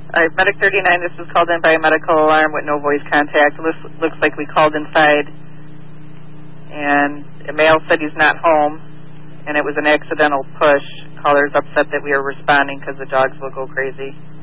All right, Medic 39, this was called in by a medical alarm with no voice contact. Looks like we called inside, and a male said he's not home, and it was an accidental push. Caller's upset that we are responding because the dogs will go crazy.